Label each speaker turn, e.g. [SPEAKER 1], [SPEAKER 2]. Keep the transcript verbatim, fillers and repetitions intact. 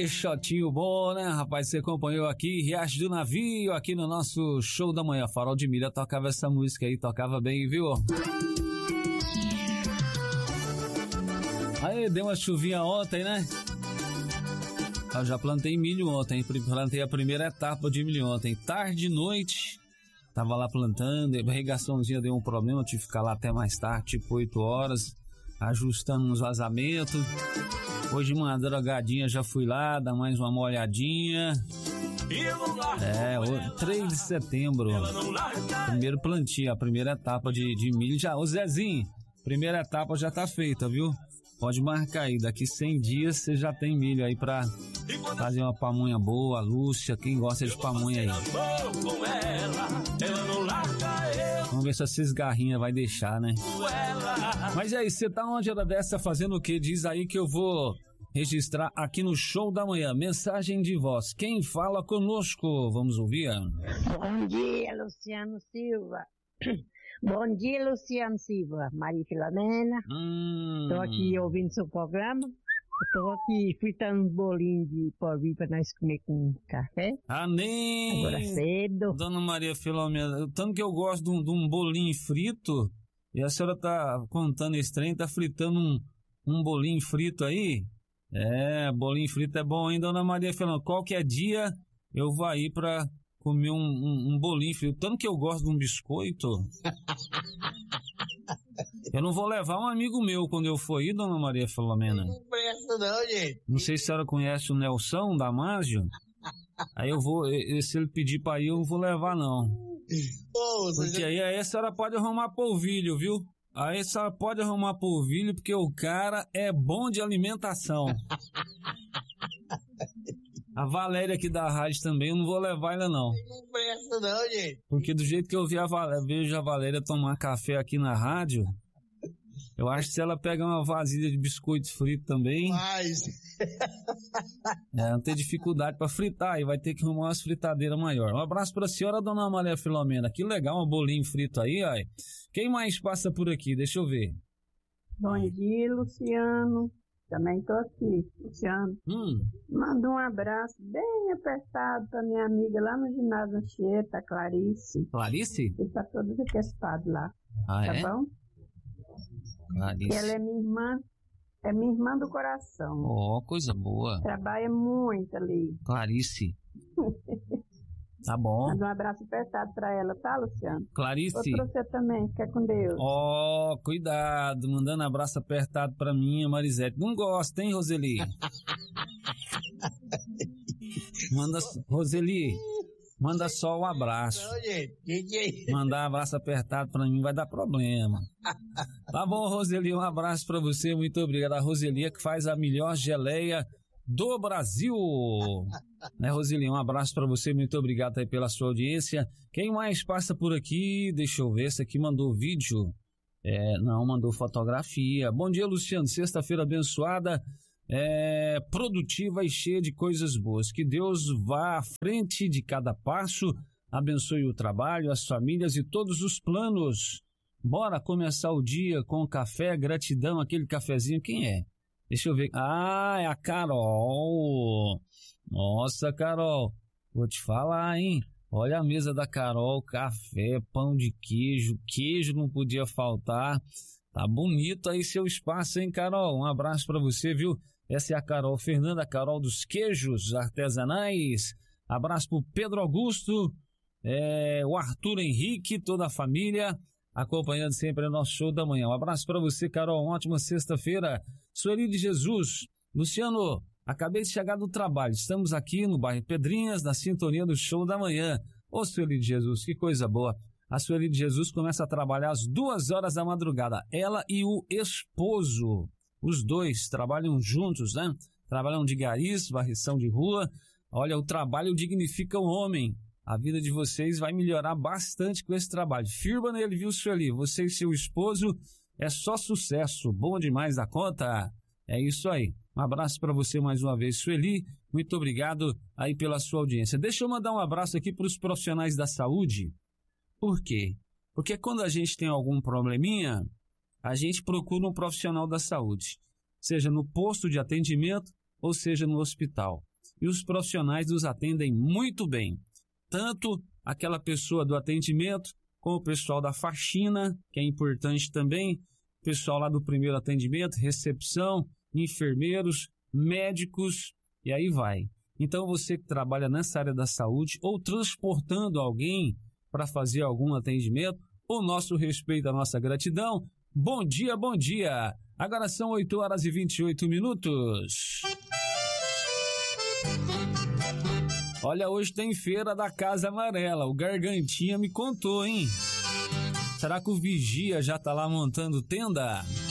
[SPEAKER 1] Que shotinho bom, né, rapaz? Você acompanhou aqui Riacho do Navio, aqui no nosso show da manhã. Farol de Milha tocava essa música aí, tocava bem, viu? Aí, deu uma chuvinha ontem, né? Eu já plantei milho ontem, plantei a primeira etapa de milho ontem. Tarde e noite, tava lá plantando, a irrigaçãozinha deu um problema, tive que ficar lá até mais tarde, tipo oito horas, ajustando uns vazamentos. Hoje, uma drogadinha, já fui lá, dar mais uma molhadinha. É, o três de setembro, primeiro plantio, a primeira etapa de, de milho já. Ô Zezinho, primeira etapa já tá feita, viu? Pode marcar aí, daqui cem dias você já tem milho aí pra fazer uma pamonha boa, Lúcia, quem gosta de pamonha aí. Vamos ver se essas garrinhas vai deixar, né? Mas aí, você tá onde era dessa fazendo o quê? Diz aí que eu vou registrar aqui no show da manhã. Mensagem de voz. Quem fala conosco? Vamos ouvir?
[SPEAKER 2] Bom dia, Luciano Silva. Bom dia, Luciano Silva. Maria Filomena.
[SPEAKER 1] Hum.
[SPEAKER 2] Tô aqui ouvindo seu programa. Tô aqui fritando uns bolinhos de porvir pra nós comer com café.
[SPEAKER 1] Ah, nem!
[SPEAKER 2] Agora cedo.
[SPEAKER 1] Dona Maria Filomena, tanto que eu gosto de um, de um bolinho frito, e a senhora tá contando esse trem, tá fritando um, um bolinho frito aí? É, bolinho frito é bom, hein, Dona Maria Filomena? Qualquer dia eu vou aí pra comer um, um, um bolinho frito. Tanto que eu gosto de um biscoito. Eu não vou levar um amigo meu quando eu for aí, Dona Maria Filomena.
[SPEAKER 3] Não presta não, gente.
[SPEAKER 1] Não sei se a senhora conhece o Nelson Damásio. Aí eu vou, se ele pedir pra ir, eu não vou levar não.
[SPEAKER 3] Pô,
[SPEAKER 1] Porque
[SPEAKER 3] já...
[SPEAKER 1] aí, aí a senhora pode arrumar polvilho, viu? Aí a senhora pode arrumar polvilho, porque o cara é bom de alimentação. A Valéria aqui da rádio também, eu não vou levar ela não.
[SPEAKER 3] Não presta não, gente.
[SPEAKER 1] Porque do jeito que eu vi a Valéria, vejo a Valéria tomar café aqui na rádio, eu acho que se ela pegar uma vasilha de biscoito frito também,
[SPEAKER 3] Mas...
[SPEAKER 1] é, não tem dificuldade pra fritar, e vai ter que arrumar umas fritadeiras maior. Um abraço pra senhora, Dona Maria Filomena. Que legal, um bolinho frito aí, ó. Quem mais passa por aqui? Deixa eu ver.
[SPEAKER 2] Bom dia, Luciano. Também tô aqui, Luciano.
[SPEAKER 1] Hum.
[SPEAKER 2] Manda um abraço bem apertado pra minha amiga lá no ginásio Anchieta, Clarice.
[SPEAKER 1] Clarice?
[SPEAKER 2] Ele tá todo requestado lá.
[SPEAKER 1] Ah,
[SPEAKER 2] Tá
[SPEAKER 1] é?
[SPEAKER 2] bom?
[SPEAKER 1] Clarice.
[SPEAKER 2] Ela é minha irmã, é minha irmã do coração.
[SPEAKER 1] Ó, oh, coisa boa.
[SPEAKER 2] Trabalha muito ali.
[SPEAKER 1] Clarice. Tá bom.
[SPEAKER 2] Manda um abraço apertado pra ela, tá, Luciano?
[SPEAKER 1] Clarice.
[SPEAKER 2] Outro pra você também, fica com Deus.
[SPEAKER 1] Ó, oh, cuidado, mandando abraço apertado pra mim, Marisete. Não gosta, hein, Roseli? Manda, Roseli, manda só um abraço.
[SPEAKER 3] Não, gente. Que que é isso?
[SPEAKER 1] Mandar abraço apertado pra mim vai dar problema. Tá bom, Roseli, um abraço pra você, muito obrigado. A Roseli é que faz a melhor geleia do Brasil, né, Roseli? Um abraço pra você, muito obrigado aí pela sua audiência. Quem mais passa por aqui? Deixa eu ver, esse aqui mandou vídeo, é, não, mandou fotografia. Bom dia, Luciano, sexta-feira abençoada, é, produtiva e cheia de coisas boas. Que Deus vá à frente de cada passo, abençoe o trabalho, as famílias e todos os planos. Bora começar o dia com café, gratidão, aquele cafezinho. Quem é? Deixa eu ver. Ah, é a Carol. Nossa, Carol. Vou te falar, hein? Olha a mesa da Carol. Café, pão de queijo. Queijo não podia faltar. Tá bonito aí seu espaço, hein, Carol? Um abraço pra você, viu? Essa é a Carol Fernanda, a Carol dos queijos artesanais. Abraço pro Pedro Augusto, é, o Arthur Henrique, toda a família, acompanhando sempre o nosso show da manhã. Um abraço para você, Carol. Uma ótima sexta-feira. Sueli de Jesus. Luciano, acabei de chegar do trabalho. Estamos aqui no bairro Pedrinhas, na sintonia do show da manhã. Ô, Sueli de Jesus, que coisa boa. A Sueli de Jesus começa a trabalhar às duas horas da madrugada. Ela e o esposo. Os dois trabalham juntos, né? Trabalham de garis, varrição de rua. Olha, o trabalho dignifica o homem. A vida de vocês vai melhorar bastante com esse trabalho. Firma nele, viu, Sueli? Você e seu esposo é só sucesso. Bom demais da conta. É isso aí. Um abraço para você mais uma vez, Sueli. Muito obrigado aí pela sua audiência. Deixa eu mandar um abraço aqui para os profissionais da saúde. Por quê? Porque quando a gente tem algum probleminha, a gente procura um profissional da saúde. Seja no posto de atendimento ou seja no hospital. e os profissionais nos atendem muito bem. Tanto aquela pessoa do atendimento, como o pessoal da faxina, que é importante também, o pessoal lá do primeiro atendimento, recepção, enfermeiros, médicos, e aí vai. Então você que trabalha nessa área da saúde ou transportando alguém para fazer algum atendimento, o nosso respeito, a nossa gratidão. Bom dia, bom dia! Agora são oito horas e vinte e oito minutos. Olha, hoje tem feira da Casa Amarela. O Gargantinha me contou, hein? Será que o Vigia já tá lá montando tenda?